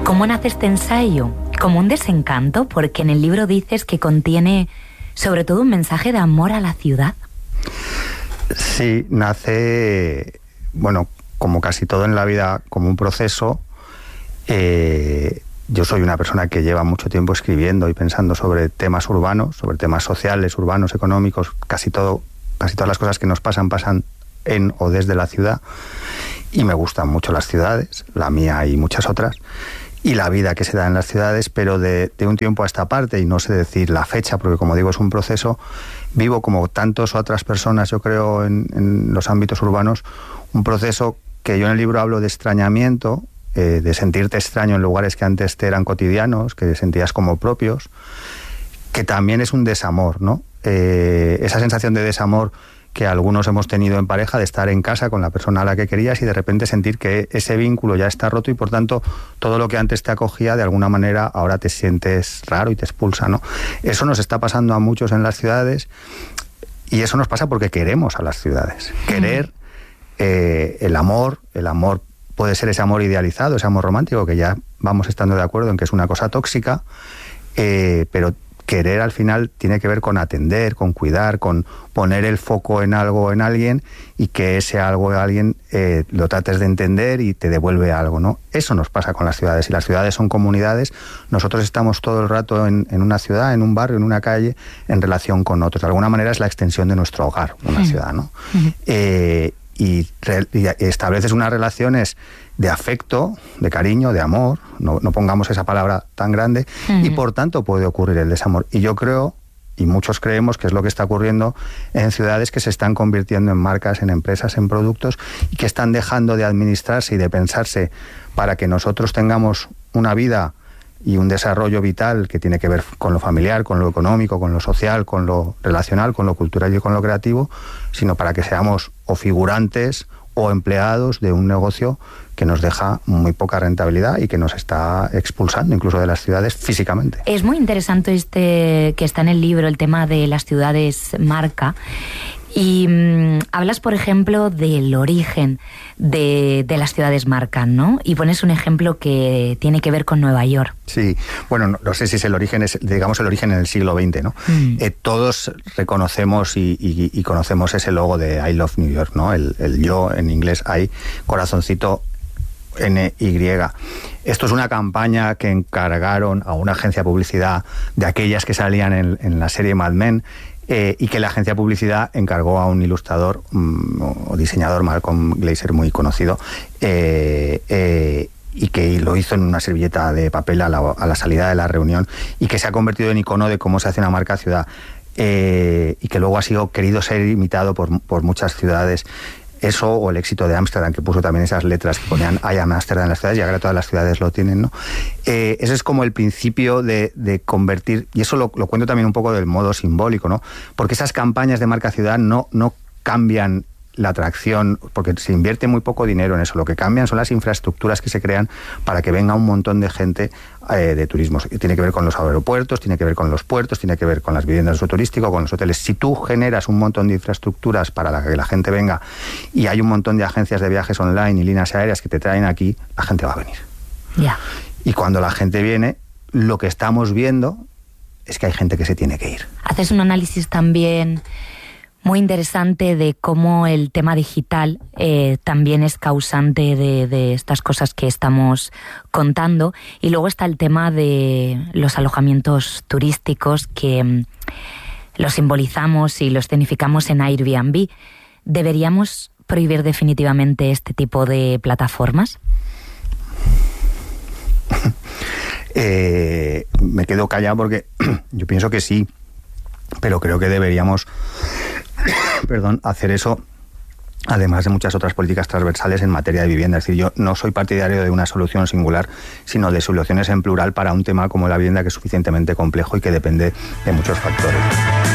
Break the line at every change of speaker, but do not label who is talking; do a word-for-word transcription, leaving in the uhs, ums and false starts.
¿Cómo nace este ensayo? Como un desencanto, porque en el libro dices que contiene sobre todo un mensaje de amor a la ciudad.
Sí, nace, bueno, como casi todo en la vida, como un proceso. Eh, yo soy una persona que lleva mucho tiempo escribiendo y pensando sobre temas urbanos, sobre temas sociales, urbanos, económicos, casi todo, casi todas las cosas que nos pasan, pasan en o desde la ciudad. Y me gustan mucho las ciudades, la mía y muchas otras, y la vida que se da en las ciudades, pero de, de un tiempo a esta parte, y no sé decir la fecha, porque como digo es un proceso, vivo como tantas otras personas, yo creo, en, en los ámbitos urbanos, un proceso que yo en el libro hablo de extrañamiento, eh, de sentirte extraño en lugares que antes te eran cotidianos, que sentías como propios, que también es un desamor, ¿no? Eh, esa sensación de desamor que algunos hemos tenido en pareja, de estar en casa con la persona a la que querías y de repente sentir que ese vínculo ya está roto y por tanto todo lo que antes te acogía de alguna manera ahora te sientes raro y te expulsa, ¿no? Eso nos está pasando a muchos en las ciudades y eso nos pasa porque queremos a las ciudades. Querer eh, el amor, el amor puede ser ese amor idealizado, ese amor romántico que ya vamos estando de acuerdo en que es una cosa tóxica, eh, pero querer al final tiene que ver con atender, con cuidar, con poner el foco en algo, en alguien, y que ese algo de alguien eh, lo trates de entender y te devuelve algo, ¿no? Eso nos pasa con las ciudades. Y las ciudades son comunidades. Nosotros estamos todo el rato en, en una ciudad, en un barrio, en una calle, en relación con otros. De alguna manera es la extensión de nuestro hogar, una uh-huh. ciudad, ¿no? Uh-huh. Eh, y, re, y estableces unas relaciones de afecto, de cariño, de amor, no, no pongamos esa palabra tan grande, uh-huh. y por tanto puede ocurrir el desamor. Y yo creo, y muchos creemos que es lo que está ocurriendo en ciudades que se están convirtiendo en marcas, en empresas, en productos, y que están dejando de administrarse y de pensarse para que nosotros tengamos una vida y un desarrollo vital que tiene que ver con lo familiar, con lo económico, con lo social, con lo relacional, con lo cultural y con lo creativo, sino para que seamos o figurantes o empleados de un negocio que nos deja muy poca rentabilidad y que nos está expulsando incluso de las ciudades físicamente.
Es muy interesante este que está en el libro, el tema de las ciudades marca. Y mmm, hablas, por ejemplo, del origen de, de las ciudades marca, ¿no? Y pones un ejemplo que tiene que ver con Nueva York.
Sí, bueno, no, no sé si es el origen, es, digamos, el origen en el siglo veinte, ¿no? Mm. Eh, todos reconocemos y, y, y conocemos ese logo de I Love New York, ¿no? El, el yo, en inglés, I, corazoncito, N Y. Esto es una campaña que encargaron a una agencia de publicidad de aquellas que salían en, en la serie Mad Men, Eh, y que la agencia de publicidad encargó a un ilustrador um, o diseñador, Malcolm Glazer, muy conocido, eh, eh, y que lo hizo en una servilleta de papel a la, a la salida de la reunión, y que se ha convertido en icono de cómo se hace una marca ciudad, eh, y que luego ha sido querido ser imitado por, por muchas ciudades. Eso o el éxito de Ámsterdam, que puso también esas letras que ponían I am Ámsterdam en las ciudades, y ahora todas las ciudades lo tienen, ¿no? Eh, ese es como el principio de, de convertir, y eso lo, lo cuento también un poco del modo simbólico, ¿no? Porque esas campañas de marca ciudad no, no cambian la atracción, porque se invierte muy poco dinero en eso. Lo que cambian son las infraestructuras que se crean para que venga un montón de gente eh, de turismo. Tiene que ver con los aeropuertos, tiene que ver con los puertos, tiene que ver con las viviendas de uso turístico, con los hoteles. Si tú generas un montón de infraestructuras para la que la gente venga, y hay un montón de agencias de viajes online y líneas aéreas que te traen aquí, la gente va a venir.
Ya. Yeah.
Y cuando la gente viene, lo que estamos viendo es que hay gente que se tiene que ir.
Haces un análisis también muy interesante de cómo el tema digital eh, también es causante de, de estas cosas que estamos contando. Y luego está el tema de los alojamientos turísticos, que mm, los simbolizamos y los escenificamos en Airbnb. ¿Deberíamos prohibir definitivamente este tipo de plataformas?
eh, me quedo callado porque yo pienso que sí, pero creo que deberíamos perdón, hacer eso además de muchas otras políticas transversales en materia de vivienda. Es decir, yo no soy partidario de una solución singular, sino de soluciones en plural para un tema como la vivienda, que es suficientemente complejo y que depende de muchos factores.